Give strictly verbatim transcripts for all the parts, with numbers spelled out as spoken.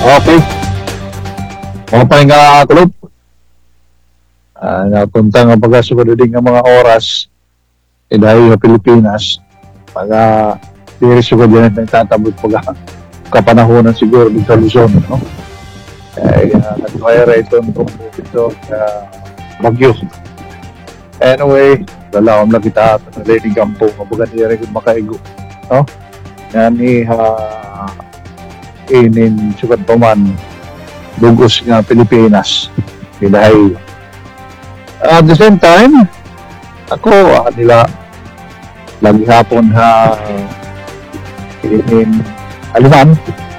Okay. Mga pahinga kulog. Uh, napunta nga baga sa din nga mga oras eh dahil sa Pilipinas mga tiris ko dyan at nagtatabot pag kapanahonan siguro dito sa Luzon, no? Eh, uh, nag-fire ito ito uh, bagyo. Anyway, lalawam lang kita at nalini gampo mabaga niya rin makaigo, no? Yan ni uh, inin sukat pa man dugos nga Pilipinas dahil at the same time ako uh, nila lagi hapon ha inin aliman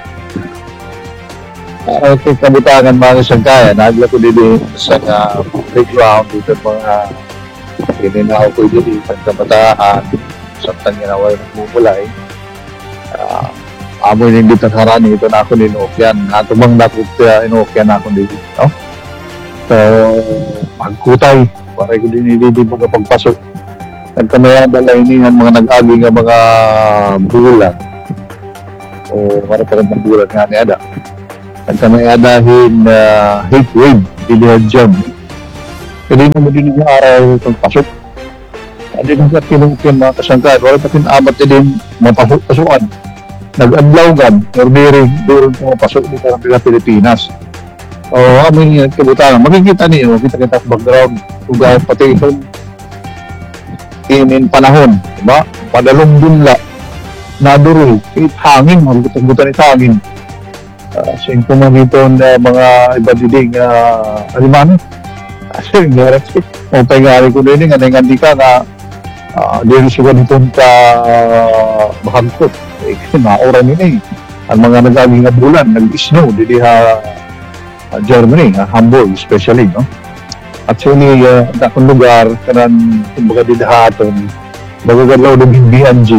uh, kay kabutangan mga isang kaya nagla ko din sa uh, playground dito mga inin ako ko din sa kabataan sa tanginawa ng bumulay uh, amoy din dito sa harani ito na ako ninokyan ato bang nakot uh, inokyan ako dito, no? So pagkutay para ko din hindi mga pagpasok nagkamaya dala inihan mga nag-agi nga mga bulan o para pa rin bulan nga niya da nagkamaya dahil uh, heat wave dilihan dyan hindi mo din yung araw pagpasok hindi mo sa kinungkin mga kasangkad wala patin amat din mapasok-pasukan nag-adlawgan or diring doon po pasok dito sa Pilipinas. O amin yung kabutangan. Makikita niyo, makikita kita sa background. Uga pati itong inin panahon. Diba? Padalong dunla. Naduro. Kahit hangin. Magbutan-butan ito hangin. Uh, Siyempre man dito na mga iba diding uh, aliman. Kasi nga rin. O pagkari ko din nga nangyandi ka na uh, dito siya dito ka uh, mahagkot. Eh, maura nila eh. Ang mga nagaging nga bulan, nag-snow, dili ha uh, Germany, ha, Hamburg especially, no? Actually, uh, akong lugar, kanan, kumbaga dili haton, magagalaw ng B N G.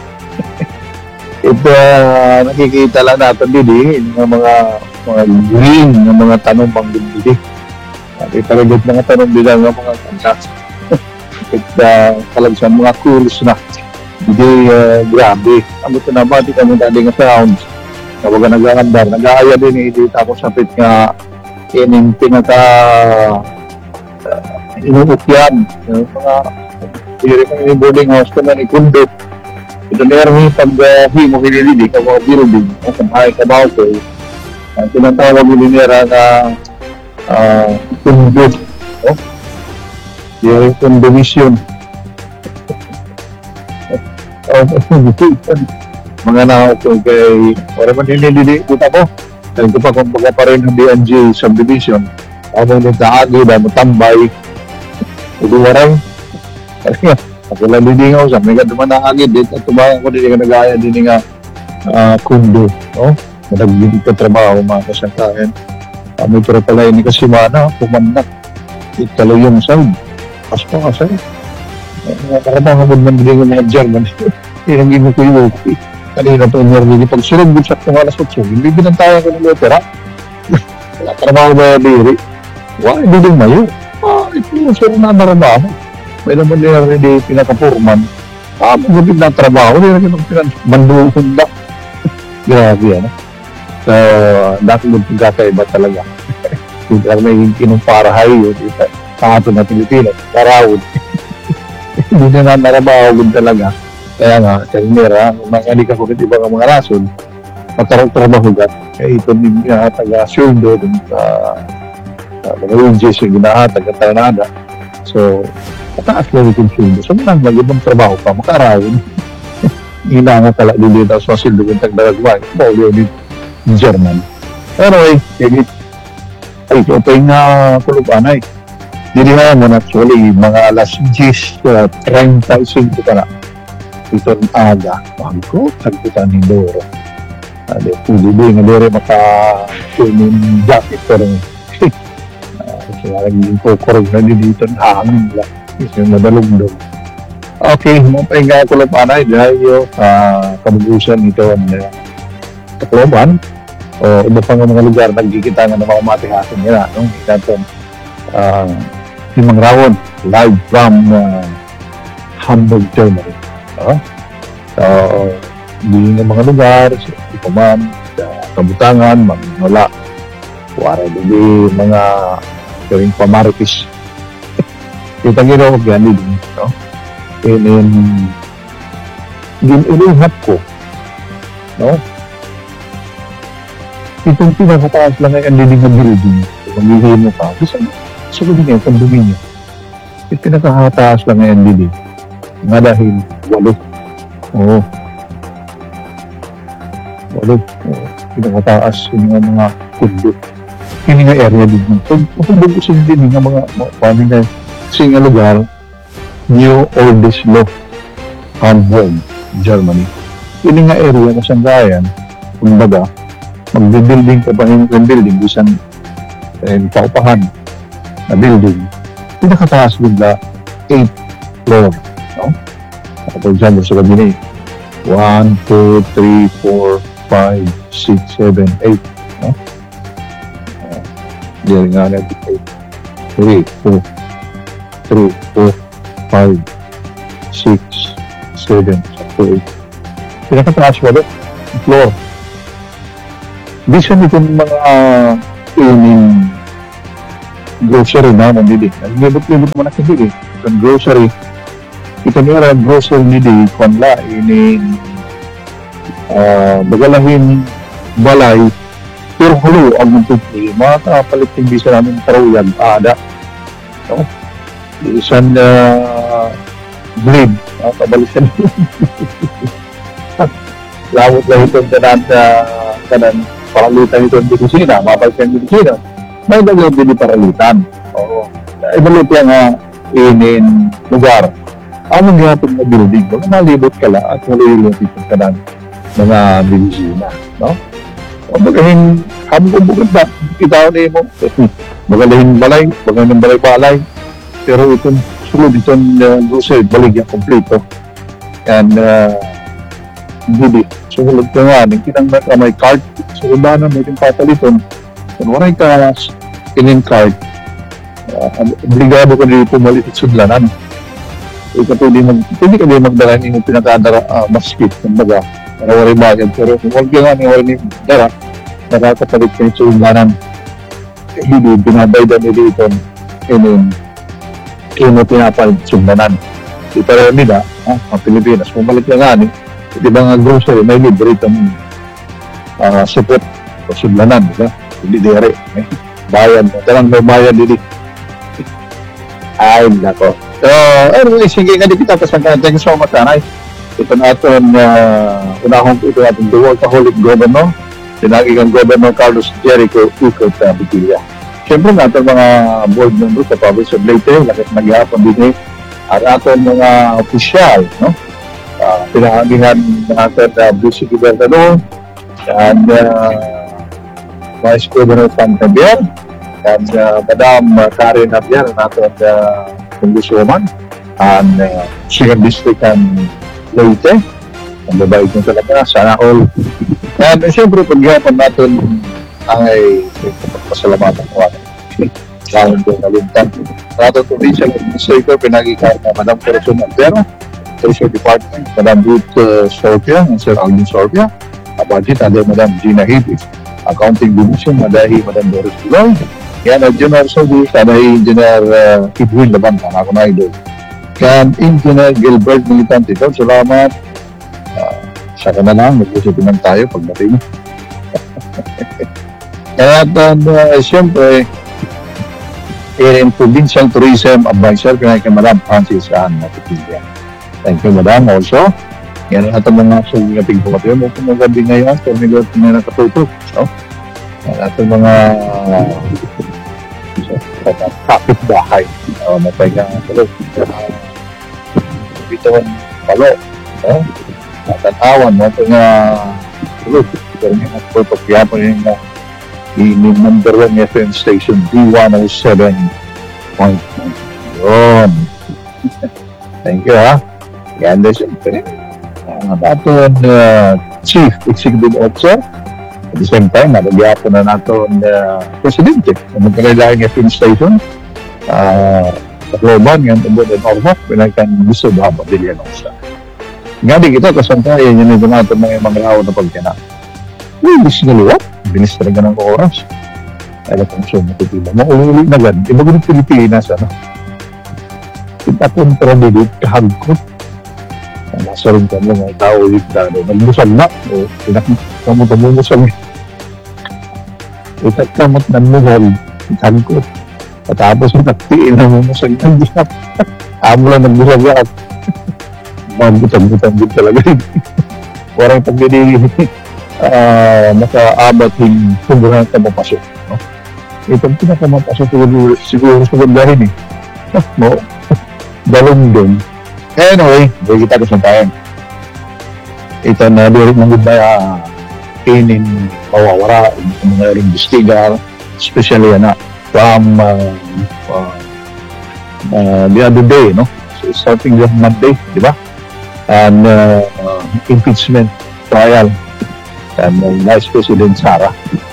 Ito, uh, nakikita lang natin dili, ng mga mga green, ng mga tanong pang dili. At italagot mga tanong dili ng mga kantas. Ito, uh, kalagsan mga cools na. Hindi, uh, grabe. Ang ito na ba, di kami dali nga sounds. Kapag nag-aandar, nag-aaya din, hindi ako sapit nga ining pinaka uh, inuukyan. Yung mga hindi kang ini boarding house ka na ni Kundo. Ito na rin pag uh, himo kinilili ka mga building. Ang kabahay ka ba ako, ang tinatawag nila na uh, Kundo. Oh? Yung condominium. Mga na ako kay para man nililili kita ko dahil ko pa kung baga pa rin ng D N G subdivision ako nung taagi na matambay uduwaran ako lang lilingaw sa mga duman na agad dito at tumayan ko din nga nag-aya din nga uh, kundo, no? Nagbinig ka trabaho mga kasangkain kami pero pala ini kasi mana pumanak italo yung sound aspa ka sa'yo nakarabangan mo naman din yung mga German hindi mo ko yung okay kanina po yung hindi pag sunod mo sa kung alas otso hindi binantayan ko ng opera wala trabaho ba diri wala hindi din mayo ah ito yung sure na narabaho may naman din na hindi pinakapurman ah magabit na trabaho hindi na kinong pinanbanduhon na grabe yan so dati mo pagkakaiba talaga hindi lang may kinumparahay yun sa atin na Pilipinas karawod hindi na narabaho din talaga. Kaya nga, kalimera, mga ko rin ibang mga rason, matarang-trabaho gat. Kaya ito din nga taga-suldo dun sa mga wages yung ginahatag at tanada. So, mataas na rin suldo. So, manang mag-ibang trabaho pa, makarawin. Hina nga tala din dito sa suldo kung tagdaragwa. Ito yun in German. Anyway, kaya ay, ito pa yung uh, kulubanay. Dili na naman actually, mga alas diyes, uh, thirty-five ka na. Ito ang aga. Bago, tagputan ni Doro. Ade, pwede din nga Doro maka-tuning jacket ko rin. Kasi naging kukurog na dito ng hangin lang. Kasi madalugdog. Okay, mapahinga ko lang panay dahil yung uh, kabugusan ito ang uh, Tacloban o iba pang mga lugar nagkikita nga ng mga matihasin nila. No? Ito uh, Simang Rawon, live from uh, Hamburg, Germany. Uh, so, hindi ng mga lugar, so, ito man, uh, kabutangan, magmula. Wala hindi mga karing pamaritis. Kita ginawa ko gani din, no? And then, ginuhat ko, no? Itong pinakataas lang ay ang liling ng building. Kung lihin mo pa, gusto mo, gusto ko din yung condominium. Yung pinakataas lang ay ang liling. Nga dahil, walo. Oo. Walo. Oo. Pinakataas yung mga mga kundo. Hindi nga area din. Pag pagkabog ko sila din nga mga paano nga kasi nga lugar, New Oldesloe, Hamburg, Germany. Hindi nga area na sanggayan, kumbaga, magbe-building ka pa yung building, bisan eh, paupahan na building. Pinakataas bigla, eight floor. No? For example, sa gabi one, two, three, four, five, six, seven, eight. No? Diyan nga natin eight. three, four, three, four, five, six, seven, eight. Pinakataas wala, floor. Bisan itong mga uh, ining grocery na nandili. Nagibot-libot mo na kasi itong grocery. Ito nila grocery nili, kwanla, ining uh, bagalahin balay, pero hulo ang magtutli. Mga kapalit yung bisa namin taruyan, ada. No? Isang uh, blade, uh, kabalisan nila. Lawot lang itong kanan na uh, kanan paralitan ito ang Bilisina, mapalitan ang Bilisina. May nagawin din paralitan. Oo. Ibalit yan nga inin lugar. Ang mangyapin na building, mga nalibot ka lang at malilibot itong kanan mga Bilisina. No? O magahin, habang bukod ba, kita na mo, magalahin balay, magalahin balay-balay, pero itong sulod itong uh, grocery, baligyan kompleto. And, uh, hindi, sulod ka nga, nang kinang na may cart, sulod ba na may papaliton, kung waray ka kinin cart, uh, obligado ka dito pumalit at sudlanan. Ikaw pwede, mag, pwede ka din magdala yung pinakadara, uh, basket, kumbaga, para waray bayan, pero kung wag ka nga, waray ni dara, nakakapalit ka yung sudlanan. Hindi, binabaydan nyo dito, kinin, kino pinapalit sudlanan. Di para nila, ah, ang Pilipinas, pumalit ka nga, ni, di ba nga grocery, may libre itong uh, support o sudlanan, di ba? Hindi dire. Eh? Bayan mo. Tarang may bayan dili. Ay, nako. So, anyway, sige nga di kita pasangkan. Thank you so much, Anay. Ito na ito, uh, unahong ito natin, the Workaholic Governor, sinagi kang Governor Carlos Jericho Ucot sa Bitilia. Siyempre natin mga board members sa province of Leyte, lakit nagyapon din eh, at ating mga opisyal, no? Uh, pinahangihan natin na uh, Vice Governor and uh, Vice Governor Pantabian and uh, Madam Karen Abian natin uh, Congresswoman and uh, Sigan District and Leyte ang babae nyo talaga, sana all and uh, siyempre paghihapon natin ay pasalamatan ko natin kawin ko nalintan natin provincial administrator pinag-ikar na Madam Corazon Altero Treasury Department, Madam Ruth uh, Sorpia and Sir Alvin Sorpia, Budget, and Madam Gina Hibis, Accounting Division, Madahi, Madam Doris Piloy, yan, at General Service, Madahi, Engineer uh, Kidwin Laban, ako na idol. Kan Engineer Gilbert Militante, ito, salamat. Uh, saka na lang, mag-usapin lang tayo pagdating. At uh, siyempre, in Provincial Tourism Advisor, pinay kay Madam Francis Ann Natipilya. Thank you, Madam. Also, yan ang atong mga sugating po kayo. Mukha mga gabi ngayon, so may gabi na nakatutok. So, yan atong mga uh, kapit bahay. Uh, matay ka nga tulog. Bitawan palo. So, natanawan mo ito nga tulog. Pero nga nakatutok. Kaya po yung uh, number one F M station D one oh seven point nine. Yun. Thank you, ha. Yan din siyempre. Uh, natin uh, Chief Executive Officer. At the same time, nabagyapo na natin uh, Presidente. Magkailangan F M station. Uh, sa Globan, yan, Ubod and Ormoc, pinagkan gusto ba ba din yan sa. Nga din ito, kasantayan yun ito natin mga mga raw na pagkina. Uy, bilis na liwat. Bilis talaga ng oras. Kaya kung siya matitila. Mauli na gan. Iba ko ng Pilipinas, ano? Kita kontra dito, kahagkot. Nasa rin ka mga tao yung dano. Nagmusal na. O, pinakamu tumumusal. Itat kamot ng muhol. Kahagkot. Patapos yung taktiin na mumusal. Hindi na. Amo lang nagmusal ka. Mabutang-butang din talaga. Warang pag hindi uh, nakaabot yung sobrang ka mapasok. No? Itong pinakamapasok siguro, siguro sa gandahin eh. No? Dalong din. Anyway, hindi kita ko sa tayo. Ito na dirit ng good na uh, kinin mawawara yung mga investigar, especially na from uh, uh, uh, the other day, no? So, starting the Monday, di ba? And uh, uh, impeachment trial and uh, Vice President Sara.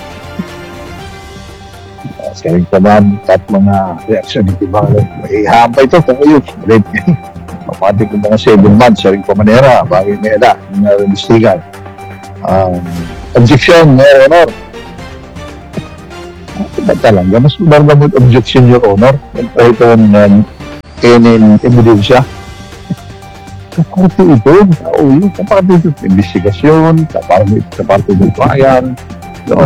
Uh, Saring taman at mga reaction ng ibang may hampay ito kung yun. Ulit ngayon. Kapati ko mga seven months, saring pamanera, bagay na eda, na investigan. Um, objection, Your Honor. Ba talaga? Mas maraming objection, Your Honor. Ito yung kinin ebidensya. Kapati ito, ulo, kapati ito investigasyon, kapati ito bayan. So,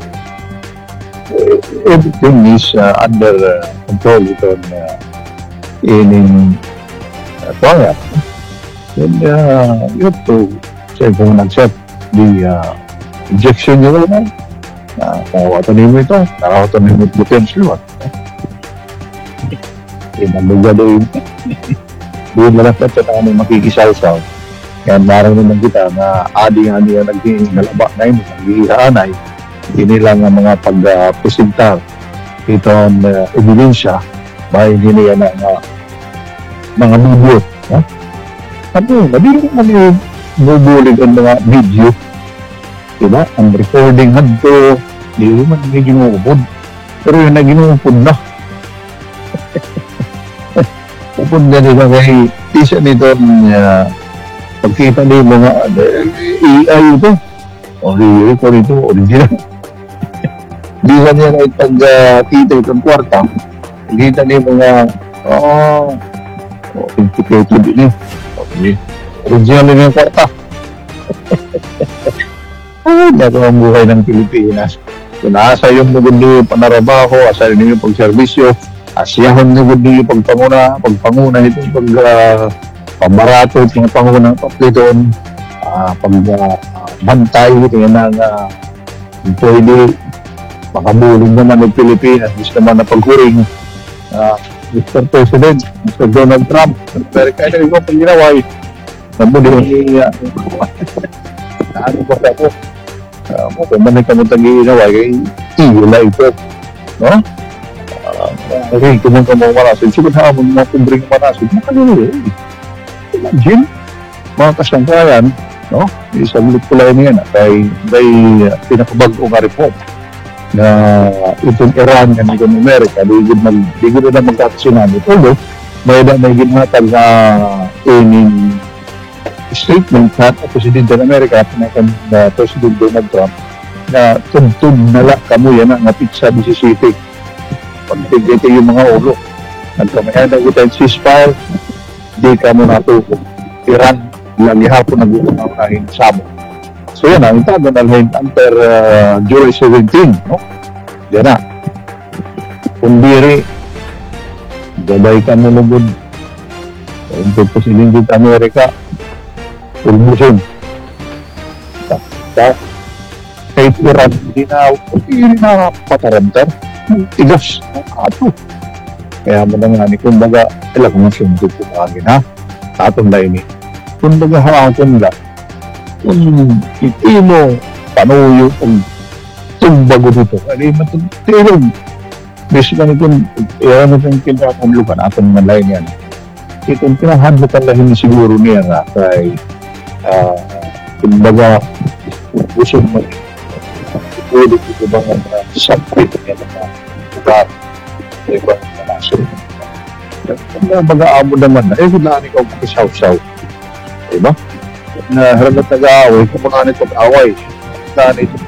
everything is uh, under uh, control ito uh, in Tuwaya. And uh, you have to say kung nag-set the uh, injection nyo naman. Uh, kung watanin mo ito, nakawatanin mo ito potential. Inaluga doon. Doon na lang sa kami makikisaw-saw. Kaya marang naman kita na adi-adi na nag-iingalaba na yun, nag-iihaanay. Hindi lang ang mga pag-presentar ito ang uh, ebidensya ba hindi niya na uh, mga video. Ha? Ano, mabili naman yung bubulig ang mga video. Diba? Ang recording hanto, di naman naginupod. Pero yung naginupod na. Upod na nila kay isa nito uh, pagkita ni mga A I ito. O ito ito, original. Di ba niya na ipag-kita uh, itong kwarta. Kita ni mga oh, authenticated din eh. Okay. Original din yung kwarta. Ay, nato ang buhay ng Pilipinas. Kung nasa yung nagundi yung panarabaho, asa rin yung pagservisyo, asiyahon nagundi yung pagpanguna, pagpanguna itong pag uh, pambarato, itong panguna papliton, uh, pag uh, bantay, ito yan ang uh, pwede makabuling naman ng Pilipinas, gusto naman na paghuring uh, Mister President, Mister Donald Trump, pero kaya na ikaw pang ginawa eh. Nabuli niya. Ano ba ako? Mo kung man ka mo tagi ginawa kay iula ito. No? Okay, kung ka mo marasin, siguro na mo mga kumbring marasin, makalili eh. Imagine, mga kasangkayan, no? Isang ulit pala niya na kay pinakabago nga report na itong Iran and itong Amerika, digid mag digid na magkakasinami. Although, may na may ginhatag na ining statement na President ng Amerika at na President Donald Trump na tugtog na lang kamo yan ang pizza di Pacific. Pagtigiti yung mga ulo. Nagkamayan na ito yung ceasefire, di ka mo natulog. Iran, lagi hapon nag-uunahin sa mo. So yan ang itago na lang under uh, July seventeen, no? Yan na. Kundiri, gabay ka mo lugod. Untuk Presidente ng Amerika, ulmusin. Tapos, kahit Iran, hindi na, hindi na patarantar. Tigas, ato. Kaya mo na nga ni, kumbaga, ilang kung sundog ko kagin, ha? Atong na ini. Kumbaga, hawakon lang. Kung hindi mo panuyo kung tumbago dito, hindi mo tilog. Basic lang itong, iyan mo itong kinakulukan, atong manlain yan. Itong pinahadlokan lang siguro niya na kay, uh, kumbaga, gusto mo, pwede ito ba nga subject niya na lugar, ibang naso. Kung mag-aamo naman na, eh, kung naan ikaw pakisaw-saw, diba? Na haragat nag-aaway, kung mga nito away, naan ito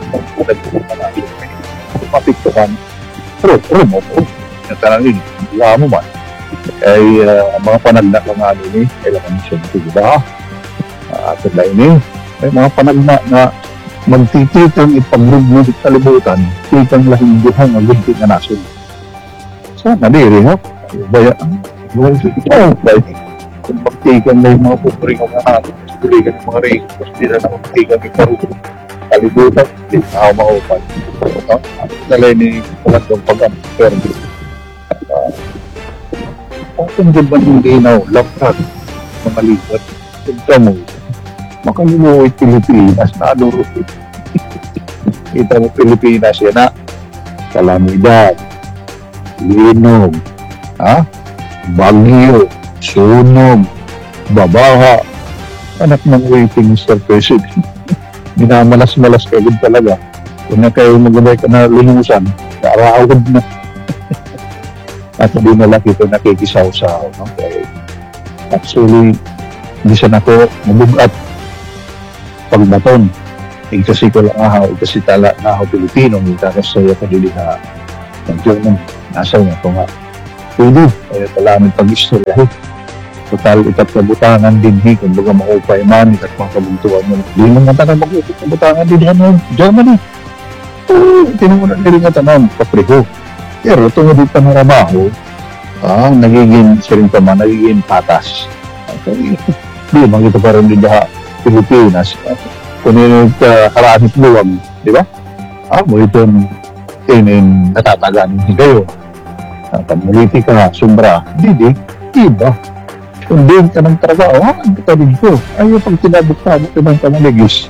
nagpupunta na ito. Mapiktukan. Pero, pero mo po. Natanangin, wala mo man. Ay, uh, mga panagna ka nga nini, kailangan siya dito, di ba? Uh, at na ini, may mga panagna na magtititong ipagruglulit sa libutan, titang lahing duhang ang gunting na nasun. Sana, diri, ha? Baya, buhay sa ito, dahil kung magtikan na yung mga pupring ang mga natin, tuligan ng mga rin, mas di na na magtikan yung parugod. Kalibutan, di na ako maupan. At nalay ni Kulandong Pag-Amper. At, uh, kung din ba hindi na laprat, mga libat, punta mo, makalimuoy Pilipinas na aluro. Kita mo Pilipinas yan na, kalamidad, linog, ha? Bagyo, sunog, babaha, anak ng waiting, mister President. Minamalas-malas ka din talaga. Kung na kayo magulay ka na lumusan, karawad na. At hindi na lang ito nakikisaw-saw. No? Kaya, actually, hindi siya nako mabugat pagbaton. Igkasi ko lang ahaw, igkasi tala na ako Pilipino, hindi ka saya kadili na ng German. Nasa niya ito nga. Pwede, kaya pala namin pag-istorya. Total, itat kabutangan din, hi, kung baga maupay man, itat mga kabuntuan mo. Hindi mo nga tanong mag-itat kabutangan din, ano, Germany. Oo, tinungan nila nga tanong, papreho. Pero tungo dito na rabaho, ah, nagiging sirin pa man, nagiging patas. Okay. Di, magkita pa rin din sa Pilipinas. Kung yun yung uh, karaanit luwag, di ba? Ah, mo itong tinin natatagan hindi kayo. Ah, pag-muliti ka, sumbra, di di, iba. Kung din ka ng trabaho, ah, ang katabig ko. Ayaw pag tinabot ka, ito ng pamaligis.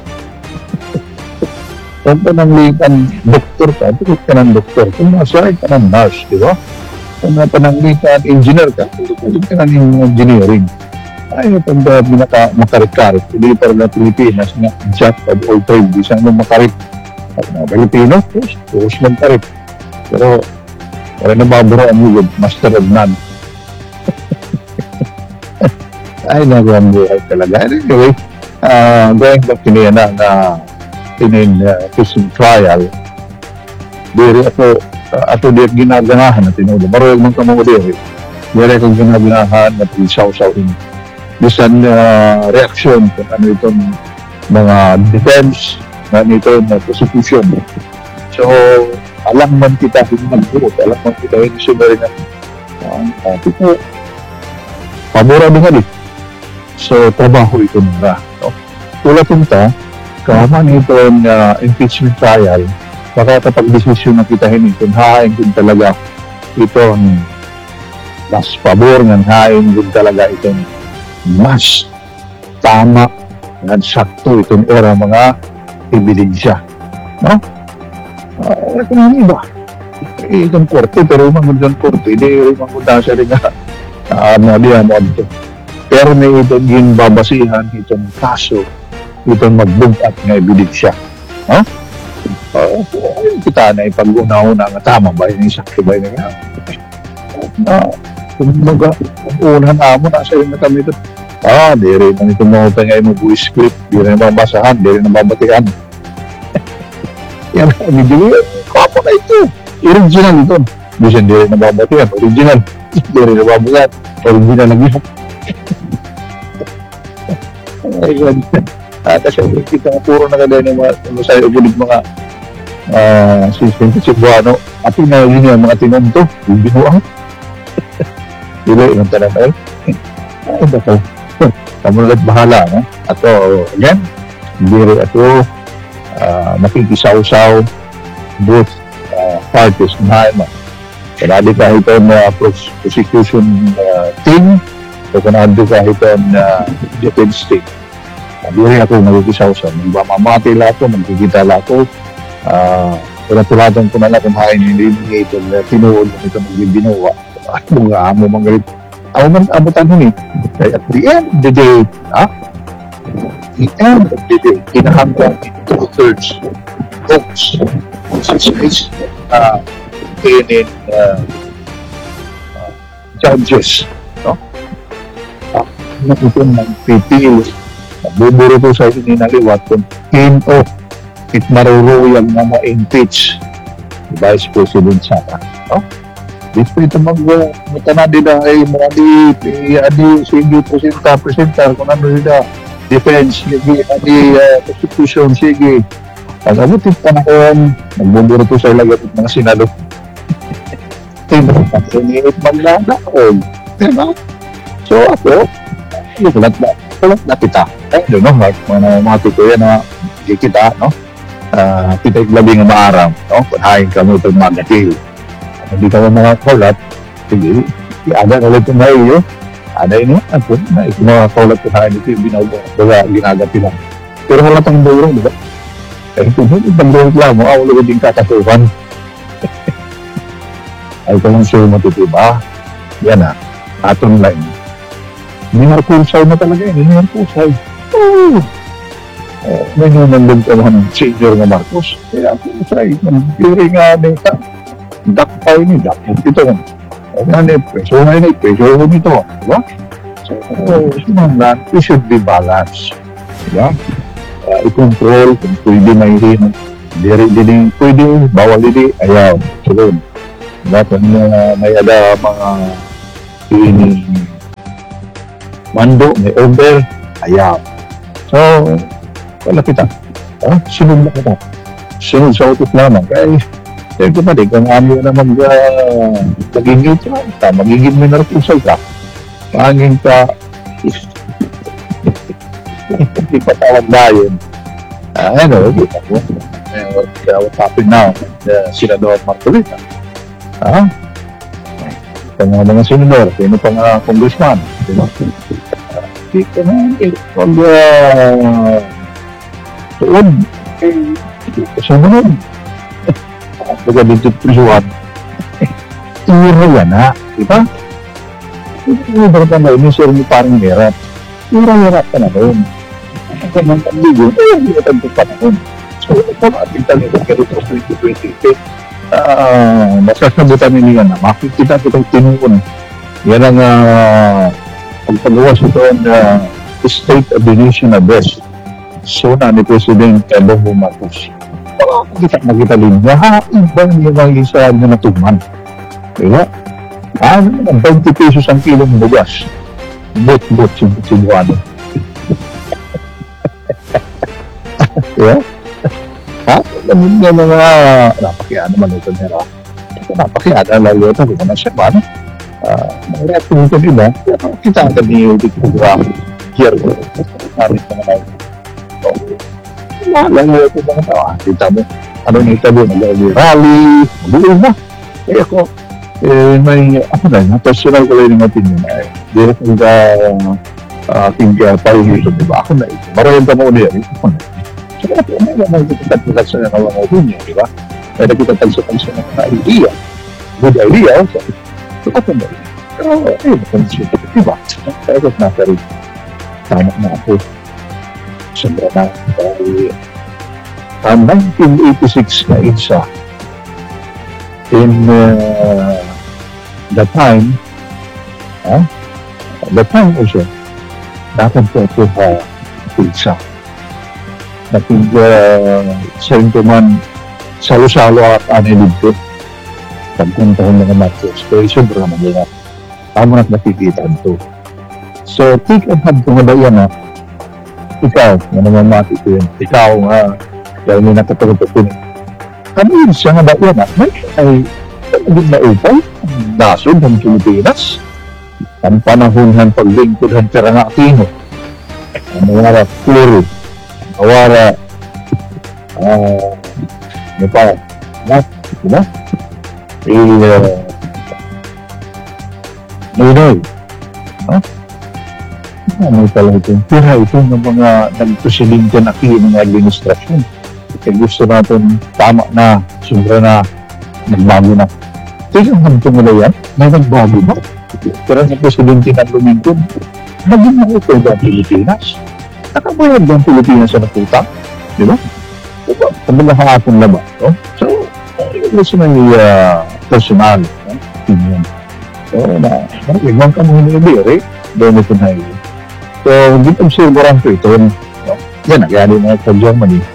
Kung ka ng likan, doktor ka, tukot ka ng doktor. Kung masakit ka ng nurse, di ba? Kung nga pananglikan, engineer ka, tukot ka ng engineering. Ay, pag uh, binaka makarit-karit, hindi pa rin na Pilipinas na jack of all trade, di saan mo makarit. At mga Pilipino, push, push ng karit. Pero, wala na baburoan mo yun, master of none. Ay, nagawang buhay talaga. Anyway, uh, going back to niya na, na in uh, fishing trial, diri ako, uh, ato di ginaganahan na tinulo. Maruyag man kamo diri. Diri akong ginaganahan na pisaw-saw in. Bisan uh, reaksyon kung ano itong mga defense, ano ito na prosecution. So, alam man kita hindi magbuot, alam man kita hindi sumari na uh, tipo, pamura din nga di. So, trabaho ito nila. No? Tula punta, kaman itong uh, impeachment trial, baka kapag desisyon na kita hindi, kung hain kung talaga itong mas pabor ng hain kung talaga itong mas tama ng sakto itong era mga ebidensya. No? Uh, kung ano ba? Eh, itong korte, pero umang itong korte, hindi umang kunda siya rin nga ano diyan mo ito. Pero may itong ginbabasihan itong kaso, itong magbugat ng ebidensya. No? Uh, kita na ipag-una-una nga tama ba yun yung sakto ba yun nga? Na, kung mga unahan na mo, nasa yun na kami ito. Ah, di rin na ito mga tangay mo buhay script, di rin na mabasahan, di rin na mabatihan. Yan, hindi kapo na ito. Original ito. Di siya di rin na mabatihan, original. Di rin na mabatihan, original na gihap. Ay, God. Ah, kasi kita nga puro na kada yung mga masaya ulit mga uh, system sa Cebuano. At yun na yun yung mga tinanto, yung binuang. Diba, yung tanan ay, ay, baka, kamo ulit bahala, no? Ato, again, hindi rin ato, uh, nakikisaw-saw, both uh, parties na naman. Kanadi kahit ang uh, prosecution uh, team, o kanadi kahit ang uh, defense team. Hindi rin ako nakikisaw-saw. Mamamati lang ako, magkikita lang ako, uh, pinatulatan ko na lang kung hain hindi hindi ito, tinuod mo ito mag-ginawa. At mga amo mga galit. Ako man abutan nun eh. Kaya at the end of the day, ha? The end of the day, kinahanggang two-thirds votes. Six uh, in uh, uh, judges. No? Uh, na ito ng pipili. Buburo ko sa ininaliwat kung in o it maruruyang nga ma-impeach Vice President Sara. No? Di po ito mag matana din na ay mga di adi sige presenta presenta kung ano nila defense sige adi uh, constitution sige pag-abutin panahon nagbuburo po sa ilagat ng mga senado tinit maglada o diba? So ako ulat na ulat na kita ay doon no mga mga tutuya na kita no uh, kita iglabing nga maaraw no panahin kami itong mga gatil hindi ka mga kaulat, sige, ada ulit yung may iyo, ada ini, ako, na ito mga kaulat ko sa akin, ito yung binaga, ginagat nila. Pero wala pang durong, di ba? Eh, ito yung pang durong lang mo, awalo ko din kakasuhan. Ay, ito lang siya matitiba. Yan na, aton line. Hindi markusay na talaga yun, hindi markusay. Oo! Eh, may naman din ka mga senior nga Marcos. Kaya ako say, nag-piri nga nita. Dakpay ni dakpay ito nga. Ano yung preso na yun, preso ko nito. Diba? So, sumangan, it should be balanced. Diba? Uh, i-control kung pwede may rin. Hindi rin pwede, bawal hindi, ayaw. Sunod. Diba? Kung uh, may ada mga ini mando, may order, ayaw. So, wala kita. Ah, sunod na kita. Sunod sa utos naman. Kaya, kaya ko pa din, kung ano na mag, uh, magiging ka, magiging minarkusay ka, pangin ka, hindi pa tawag dayon. Ah, ano, kita ko. Kaya what's happening now, the Senador Marcolita. Ah, ito nga mga senador, sino pa nga congressman, diba? Hindi ka na, pag, uh, tuon, eh, hindi ka sumunod. Baga dito prisuhan. Tira yan ha, di ba? Hindi mo ba na yun, sir mo parang merat. Tira-hirap ka na rin. Ang ganang pandigo, ay hindi ka tanto pa na rin. So, ito natin talaga kayo sa twenty twenty-eight. Ah, masasabutan nila na makikita itong tinuon. Yan ang uh, pagpagawas ito ang uh, State of the Nation address. So, na ni President Bongbong Marcos. Kita nakita linya, ha, ibang yung mga isa na natuman. Diba? Ah, twenty pesos ang kilong bugas. Bot-bot yung sinuano. Diba? Ha? Namun nga mga napakiaan naman ito nila. Napakiaan na lalo ito. Kung na siya ba, no? Mga reaction ito nila, kita ka ni Udik Program here. Narin ka naman. So, mahal mo ito mga tao. Kita mo, ano na itabi, nag-rally, buhay na. Eh ako, eh, may, ako na, personal ko lang yung opinion na eh. Di na kung ka, aking pahihito, diba? Ako na ito. Marayan ka mo ulit, ako na. So, ako na, may nakikita sa mga mga opinion, diba? May nakikita-tagsa-tagsa ng mga idea. Good idea, also. So, ako na ito. Pero, eh, nakansin, diba? Kaya ako nasa rin. Tama na ako. Siyempre na, dahil uh, nineteen eighty-six na isa, in uh, the time, uh, the time also, dapat po ito uh, isa. Nating uh, sento man, salo-salo at anilid ko. Pagkuntahon ng Marcos, pero sobrang naman yun. Tama na't nakikita ito. So, take and have kung ba yan na, ikaw, na naman mati ko yun. Ikaw nga, dahil may nakatulog ko yun. Kami yun siya nga ba yan na, may ay, naging naupay, ang nasod ng Pilipinas. Ang panahon ng paglingkod ng Perangakino. Ang nawara Puri. Ang nawara, ah, ano pa, ano, diba? Eh, uh, Noynoy. Ha? Ano talaga ito? Pira ito ng mga nagpresidente na kiyo ng administrasyon. Kaya gusto natin tama na, sobra na, nagbago na. Tingnan naman ito nila yan, may nagbago ba? Pero ang presidente na lumingkod, naging na ito ang Pilipinas. Nakabayad ba ang Pilipinas sa natutang? Di ba? Diba? Kumbaga hapon na ba? No? So, yun gusto na yung uh, personal no? opinion. So, na, nagigman ka muna yung biro, eh? Doon ito na yun. So, dito observeran ko ito. No? Yan, nagyari na sa Germany.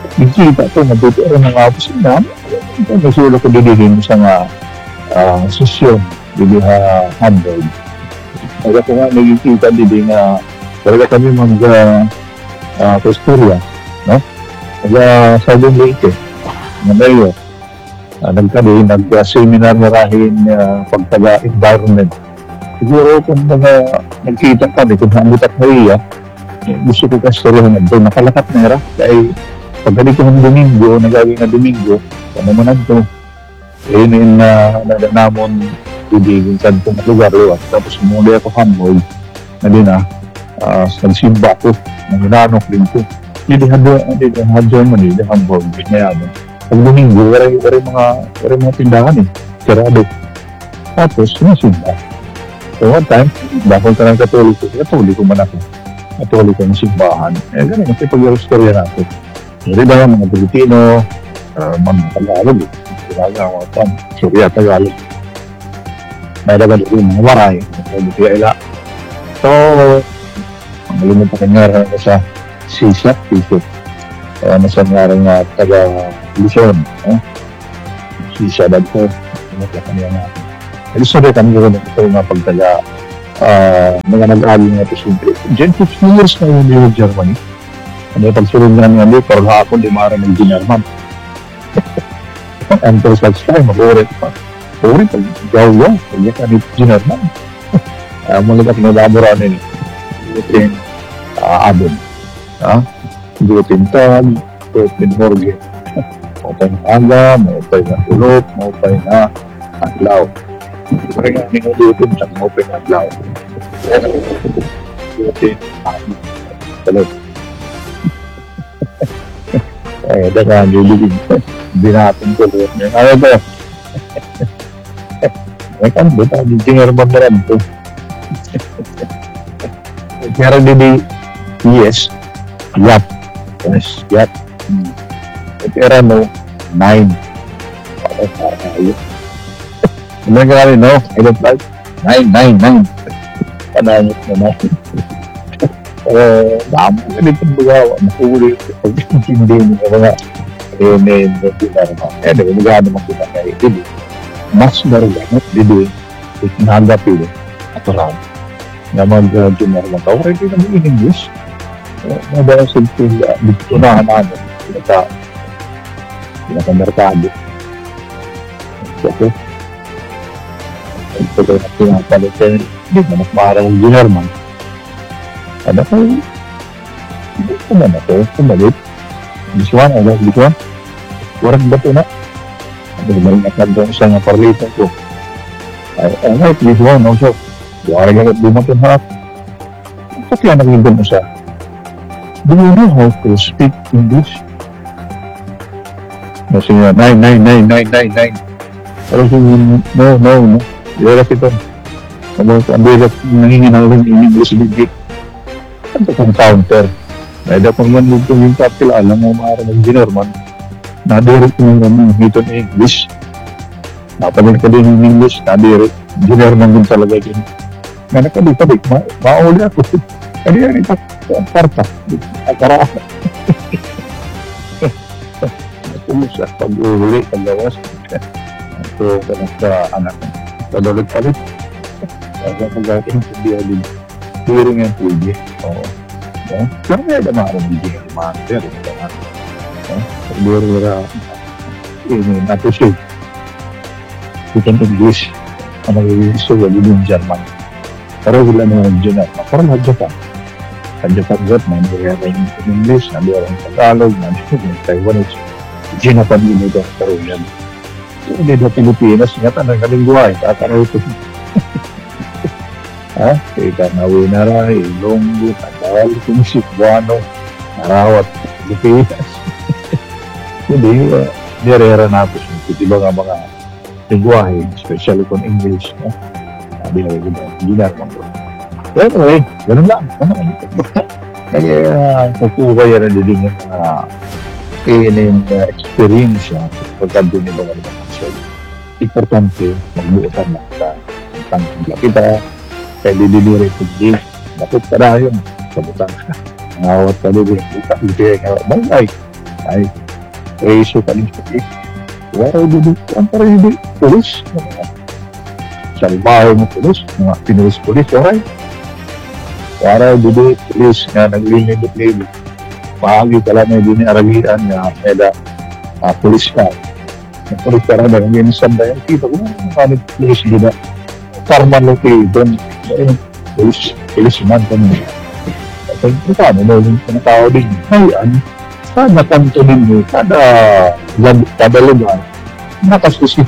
Kita to mabuti rin ang apos na. Ito nasulo ko dilihin sa nga ah, sesyon dili ha handle. Kaya ko nga nagkikita dili nga talaga kami mag uh, uh, Pretoria, no? Kaya sa Leyte, na mayor, uh, nagkali, nag-seminar na rahin uh, pagtaga-environment. Siguro kung mga nagkita kami, kung namutak na iya, eh, gusto ko kasi rin na doon nakalakat na era. Kaya pagdali ko ng Domingo, nagawin na Domingo, ano mo na ito, eh, yun na nadanamon ibigin sa itong lugar liwat. Tapos muli ako hamboy na din na uh, nagsimba ko, nang inanok din ko. Hindi hado, hindi hado man, hindi hamboy, ngayon. Pag Domingo, waray, waray mga, waray mga tindahan eh, karado. Tapos, nagsimba. So one time, bakol ka ng katoliko, katoliko man ako. Katoliko ng simbahan. Eh, ganun, kasi pag-istorya natin. Hindi ba mga Pilipino, uh, mga Tagalog eh. Talaga mga pan, Surya Tagalog. May dagat yung mga waray, mga ila. So, ang malimit pa kanyara na sa Sisa, Sisa. Kaya nasa nga nga taga Luzon. Eh? Sisa, dagpo. Ano ka kanya nga. Gusto rin kami rin ito nga pagtaga uh, mga nag-aaling nga ito simple. Diyan fifteen years na yun yung Germany. Ano yung pagsulong nga nga nito, pero hapon di mara ng Ginarman. And for such time, mag-urit pa. Urit, pag-gawa, pag-gawa ka ni Ginarman. Mula ka pinadamura nila. Gutin abon. Gutin tag, gutin morgue. Maupay na aga, maupay na ulot, maupay na aglaw. Kaya nga minudutin siya mo pinaglaw. Dutin, ano, talog. Eh, daga, nilibig. Binatong ko doon. Ano ba? Eh, kan ba? Engineer ba na rin ito? Pero hindi, yes, yap. Yes, yap. Pero no, nine. Okay, para ayun. Ano nga rin, no? I don't like. Nine, nine, nine. Panangit na natin. Eh, damo ka rin itong bugawa. Nakuli ito. Pag hindi mo ka mga renen, pinarama. Eh, di ba, magano naman kita kaya hindi. Mas naragamot, hindi. Itinagapin. At alam. Na mag-junarama ka. Okay, hindi naman in English. Madalas yung dito na namin. Pinaka, pinaka-merkado. Okay. Ito kayo na pinapalit kayo. Hindi na nakmarang yung German. Ano ko? Hindi ko man ako. Kumalit. This one, I love this one. Warag ba ito na? Ano ba rin nakagawin siya nga parlitan ko? I, I like this one also. Warag agad dumating harap. Bakit yan naging mo siya? Do you know how to speak English? Kasi nga, nine, nine, nine, nine, nine, nine. Pero no, no, no. Ilalap ito. Ang bigat nanginginang rin in English bigit. Ano kong counter? Dahil ako naman dito yung kapila, alam mo maaaring ng Ginorman, nadirect mo naman dito ng English. Napalit ka din ng English, nadirect. Ginorman din talaga din. Nga nakabit-abit, ma mauli ako. Kaya yan ito, ang parta. Akara ako. Nakulos at pag-uli, pag-gawas. Ito, ganun sa anak ko. Palulit palit. Kaya pag-ating sa dialog. Hearing and T V. Oo. Pero may damaran ng G L Master. Pero wala ini nato siya. Kita English. Ang nag-iiso wali yung German. Pero wala naman yung German. Parang Japan. Sa Japan got na nagayara yung English, nagayara yung Tagalog, nagayara yung Taiwanese. Ginapan yun ito. Pero yan. Hindi na Pilipinas, nga tanang kalingguhay. Tataraw ito. Ha? Kita nawi na ra, Ilonggo, Tagal, Kumusik, Buano, Narawat, Pilipinas. Hindi, uh, nirera natin yung iba nga mga lingwahe, especially kung English. No? Sabi na rin, hindi na naman ko. Pero anyway, ganun lang. Kaya, uh, kukuha yan na din yung uh, kaining uh, experience yan pagkando nila nga naman. So, importante, magbuutan na sa tangkila kita, kaya didilirin ko din. Bakit ka na yun? Sabutang ka. Ngawat ka din. Buka, hindi ka. Bangay. Ay, preso pa rin siya. Wala dito. Ang parang hindi. Pulis. Salbaho ng pulis. Mga pinulis-pulis. Alright. Wala dito. Pulis nga naglinig-linig. Pahagi ka lang na hindi aragian nga meda uh, pulis ka. Ang pulis ka rin. Ang ginisan na yan. Kita ko na. Ang pulis dito. Karman location. Ayun. Pulis. Pulis man kami. At ang paano na yung tao din. Ay, ano? Kada kanto ninyo, kada, kada lugar, nakasusi